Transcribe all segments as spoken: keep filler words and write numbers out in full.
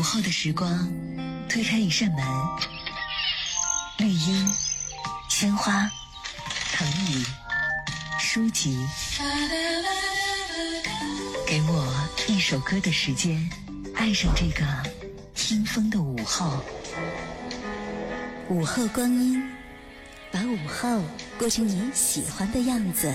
后的时光，推开一扇门，绿荫、鲜花、藤椅、书籍，给我一首歌的时间，爱上这个听风的午后。 午后光阴，把午后过成你喜欢的样子。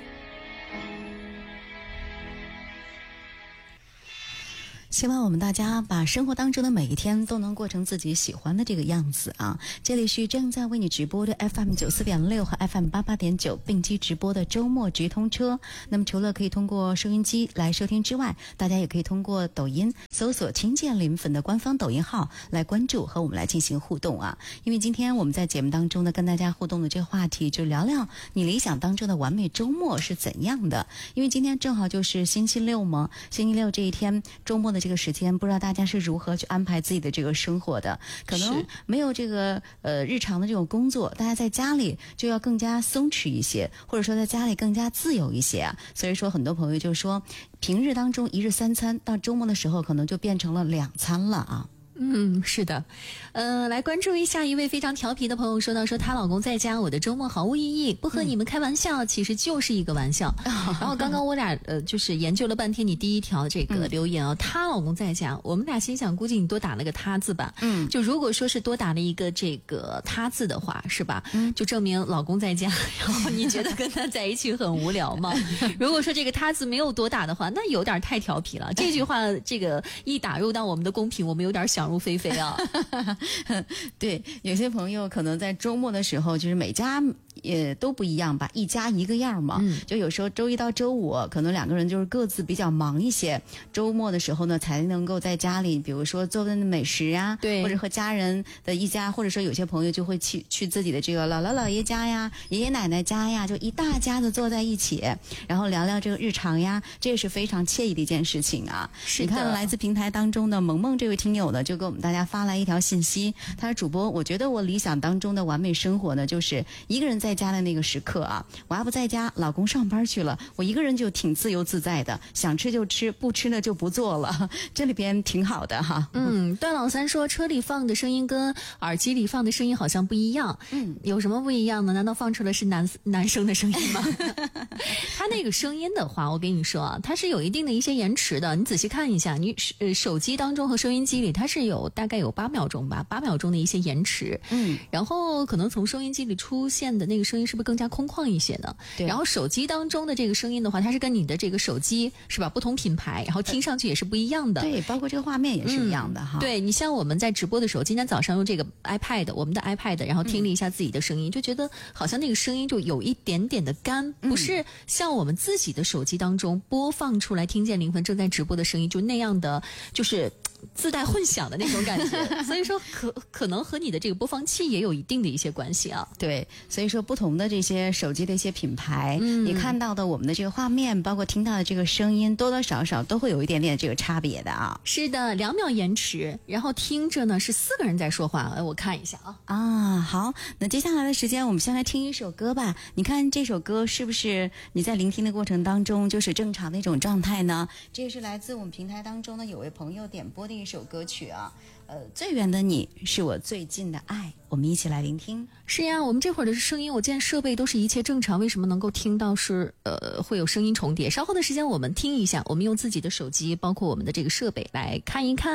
希望我们大家把生活当中的每一天都能过成自己喜欢的这个样子啊！这里是正在为你直播的 F M 九四点六和 F M 八八点九并机直播的周末直通车。那么除了可以通过收音机来收听之外，大家也可以通过抖音搜索听见林粉的官方抖音号来关注和我们来进行互动啊！因为今天我们在节目当中呢，跟大家互动的这个话题就聊聊你理想当中的完美周末是怎样的。因为今天正好就是星期六嘛，星期六这一天周末的这个时间，不知道大家是如何去安排自己的这个生活的。可能没有这个呃日常的这种工作，大家在家里就要更加松弛一些，或者说在家里更加自由一些啊。所以说很多朋友就说，平日当中一日三餐，到周末的时候可能就变成了两餐了啊。 嗯，是的，呃，来关注一下一位非常调皮的朋友说到说她老公在家，我的周末毫无意义，不和你们开玩笑，嗯、其实就是一个玩笑。然后刚刚我俩呃就是研究了半天你第一条这个留言啊，她、嗯、老公在家，我们俩心想估计你多打了个他字吧，嗯，就如果说是多打了一个这个他字的话，是吧？嗯，就证明老公在家，然后你觉得跟他在一起很无聊吗？如果说这个他字没有多打的话，那有点太调皮了。这句话这个一打入到我们的公屏，我们有点想入非非啊。 对，有些朋友可能在周末的时候，就是每家也都不一样吧，一家一个样嘛、嗯、就有时候周一到周五可能两个人就是各自比较忙一些，周末的时候呢才能够在家里比如说做顿美食啊，对，或者和家人的一家，或者说有些朋友就会去去自己的这个姥姥姥爷家呀，爷爷奶奶家呀，就一大家子坐在一起，然后聊聊这个日常呀，这也是非常惬意的一件事情啊。是的，你看来自平台当中的萌萌这位听友呢，就给我们大家发来一条信息，他说主播，我觉得我理想当中的完美生活呢，就是一个人在家的那个时刻啊，我要不在家，老公上班去了，我一个人就挺自由自在的，想吃就吃，不吃呢就不做了，这里边挺好的哈。 嗯，段老三说车里放的声音跟耳机里放的声音好像不一样，嗯，有什么不一样呢？难道放出的是男男生的声音吗？他那个声音的话，我跟你说啊，它是有一定的一些延迟的，你仔细看一下，你呃手机当中和收音机里，它是有大概有八秒钟吧，八秒钟的一些延迟，嗯，然后可能从收音机里出现的那个声音是不是更加空旷一些呢？对，然后手机当中的这个声音的话，它是跟你的这个手机是吧不同品牌，然后听上去也是不一样的， 对，包括这个画面也是一样的哈、 嗯。对，你像我们在直播的时候，今天早上用这个 iPad， 我们的 iPad， 然后听了一下自己的声音、嗯，就觉得好像那个声音就有一点点的干，不是像我们自己的手机当中播放出来听见灵魂正在直播的声音就那样的，就是自带混响的那种感觉，所以说可可能和你的这个播放器也有一定的一些关系啊。 对，所以说不同的这些手机的一些品牌，嗯，你看到的我们的这个画面，包括听到的这个声音，多多少少都会有一点点这个差别的啊。 是的，两秒延迟，然后听着呢是四个人在说话，我看一下啊。 啊，好，那接下来的时间我们先来听一首歌吧。你看这首歌是不是你在聆听的过程当中就是正常的一种状态呢？这是来自我们平台当中的有位朋友点播的一首歌曲啊，呃，最远的你是我最近的爱，我们一起来聆听。 是呀，我们这会儿的声音，我见设备都是一切正常，为什么能够听到是呃会有声音重叠？稍后的时间我们听一下，我们用自己的手机，包括我们的这个设备来看一看。